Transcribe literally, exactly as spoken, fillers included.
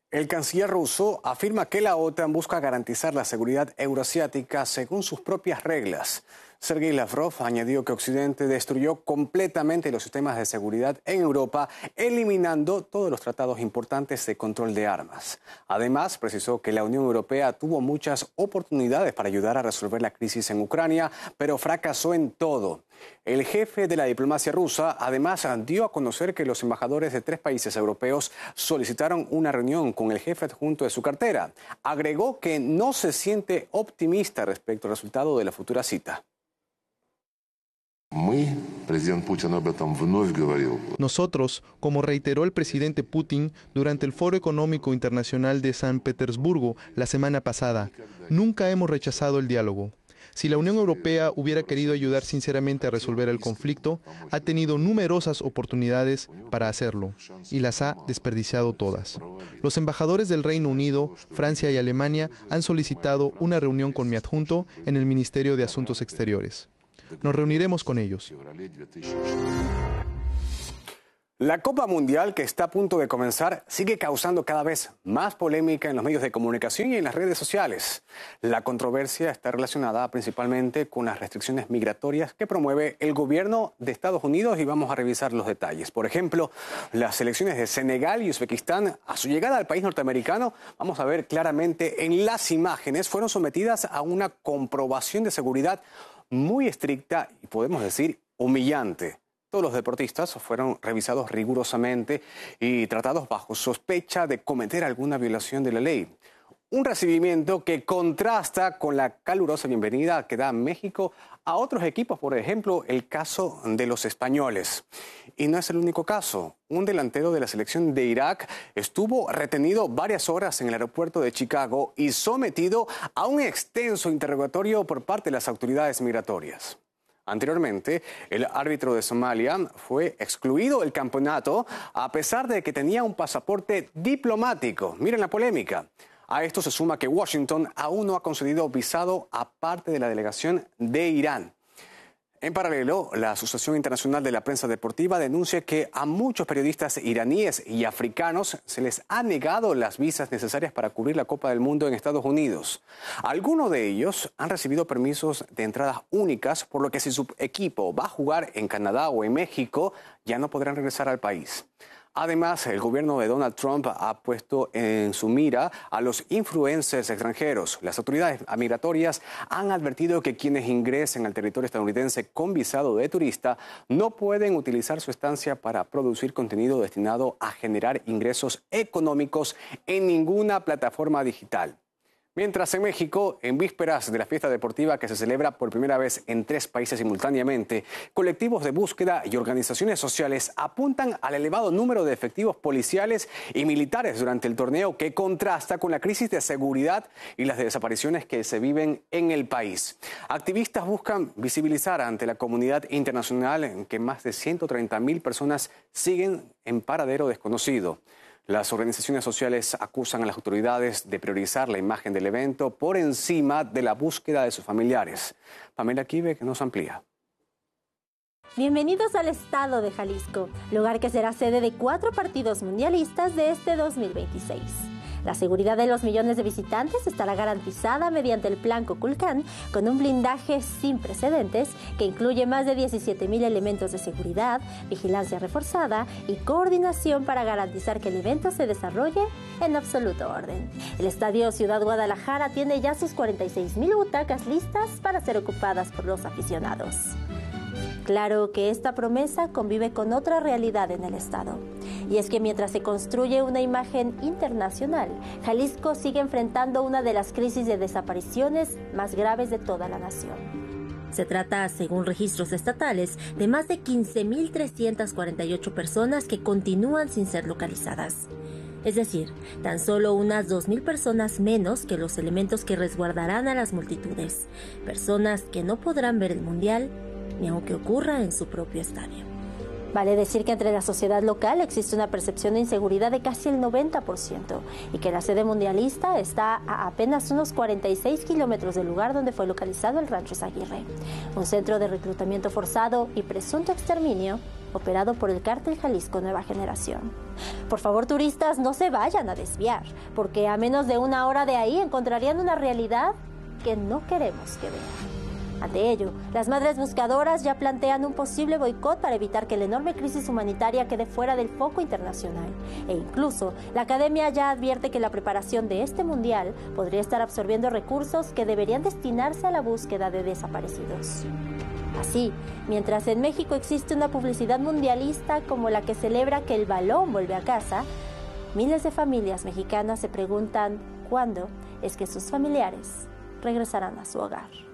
El canciller ruso afirma que la OTAN busca garantizar la seguridad euroasiática según sus propias reglas. Sergei Lavrov añadió que Occidente destruyó completamente los sistemas de seguridad en Europa, eliminando todos los tratados importantes de control de armas. Además, precisó que la Unión Europea tuvo muchas oportunidades para ayudar a resolver la crisis en Ucrania, pero fracasó en todo. El jefe de la diplomacia rusa además dio a conocer que los embajadores de tres países europeos solicitaron una reunión con el jefe adjunto de su cartera. Agregó que no se siente optimista respecto al resultado de la futura cita. Nosotros, como reiteró el presidente Putin durante el Foro Económico Internacional de San Petersburgo la semana pasada, nunca hemos rechazado el diálogo. Si la Unión Europea hubiera querido ayudar sinceramente a resolver el conflicto, ha tenido numerosas oportunidades para hacerlo y las ha desperdiciado todas. Los embajadores del Reino Unido, Francia y Alemania han solicitado una reunión con mi adjunto en el Ministerio de Asuntos Exteriores. Nos reuniremos con ellos. La Copa Mundial, que está a punto de comenzar, sigue causando cada vez más polémica en los medios de comunicación y en las redes sociales. La controversia está relacionada principalmente con las restricciones migratorias que promueve el gobierno de Estados Unidos y vamos a revisar los detalles. Por ejemplo, las selecciones de Senegal y Uzbekistán, a su llegada al país norteamericano, vamos a ver claramente en las imágenes, fueron sometidas a una comprobación de seguridad muy estricta y podemos decir humillante. Todos los deportistas fueron revisados rigurosamente y tratados bajo sospecha de cometer alguna violación de la ley. Un recibimiento que contrasta con la calurosa bienvenida que da México a otros equipos, por ejemplo, el caso de los españoles. Y no es el único caso. Un delantero de la selección de Irak estuvo retenido varias horas en el aeropuerto de Chicago y sometido a un extenso interrogatorio por parte de las autoridades migratorias. Anteriormente, el árbitro de Somalia fue excluido del campeonato a pesar de que tenía un pasaporte diplomático. Miren la polémica. A esto se suma que Washington aún no ha concedido visado a parte de la delegación de Irán. En paralelo, la Asociación Internacional de la Prensa Deportiva denuncia que a muchos periodistas iraníes y africanos se les ha negado las visas necesarias para cubrir la Copa del Mundo en Estados Unidos. Algunos de ellos han recibido permisos de entradas únicas, por lo que si su equipo va a jugar en Canadá o en México, ya no podrán regresar al país. Además, el gobierno de Donald Trump ha puesto en su mira a los influencers extranjeros. Las autoridades migratorias han advertido que quienes ingresen al territorio estadounidense con visado de turista no pueden utilizar su estancia para producir contenido destinado a generar ingresos económicos en ninguna plataforma digital. Mientras en México, en vísperas de la fiesta deportiva que se celebra por primera vez en tres países simultáneamente, colectivos de búsqueda y organizaciones sociales apuntan al elevado número de efectivos policiales y militares durante el torneo que contrasta con la crisis de seguridad y las desapariciones que se viven en el país. Activistas buscan visibilizar ante la comunidad internacional en que más de ciento treinta mil personas siguen en paradero desconocido. Las organizaciones sociales acusan a las autoridades de priorizar la imagen del evento por encima de la búsqueda de sus familiares. Pamela Quive nos amplía. Bienvenidos al estado de Jalisco, lugar que será sede de cuatro partidos mundialistas de este dos mil veintiséis. La seguridad de los millones de visitantes estará garantizada mediante el Plan Coculcán, con un blindaje sin precedentes que incluye más de diecisiete mil elementos de seguridad, vigilancia reforzada y coordinación para garantizar que el evento se desarrolle en absoluto orden. El Estadio Ciudad Guadalajara tiene ya sus cuarenta y seis mil butacas listas para ser ocupadas por los aficionados. Claro que esta promesa convive con otra realidad en el estado. Y es que mientras se construye una imagen internacional, Jalisco sigue enfrentando una de las crisis de desapariciones más graves de toda la nación. Se trata, según registros estatales, de más de quince mil trescientas cuarenta y ocho personas que continúan sin ser localizadas. Es decir, tan solo unas dos mil personas menos que los elementos que resguardarán a las multitudes. Personas que no podrán ver el Mundial, ni aunque ocurra en su propio estadio. Vale decir que entre la sociedad local existe una percepción de inseguridad de casi el noventa por ciento y que la sede mundialista está a apenas unos cuarenta y seis kilómetros del lugar donde fue localizado el Rancho Izaguirre, un centro de reclutamiento forzado y presunto exterminio operado por el Cártel Jalisco Nueva Generación. Por favor, turistas, no se vayan a desviar, porque a menos de una hora de ahí encontrarían una realidad que no queremos que vean. Ante ello, las madres buscadoras ya plantean un posible boicot para evitar que la enorme crisis humanitaria quede fuera del foco internacional. E incluso, la academia ya advierte que la preparación de este mundial podría estar absorbiendo recursos que deberían destinarse a la búsqueda de desaparecidos. Así, mientras en México existe una publicidad mundialista como la que celebra que el balón vuelve a casa, miles de familias mexicanas se preguntan cuándo es que sus familiares regresarán a su hogar.